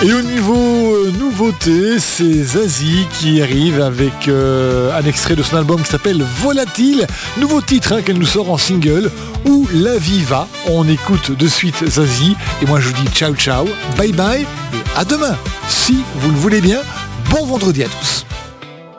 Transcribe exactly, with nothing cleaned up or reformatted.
Et au niveau euh, nouveauté, c'est Zazie qui arrive avec euh, un extrait de son album qui s'appelle Volatile. Nouveau titre hein, qu'elle nous sort en single, Où la vie va. On écoute de suite Zazie. Et moi je vous dis ciao ciao, bye bye et à demain. Si vous le voulez bien, bon vendredi à tous.